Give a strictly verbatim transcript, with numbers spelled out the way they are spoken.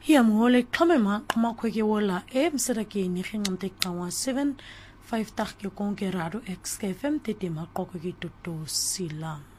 Hiya muhole khamema khama khweke wola e msera ke ni khingmte kawa seven five tak ke konke raro X K F M tete ma qoko ke toto sila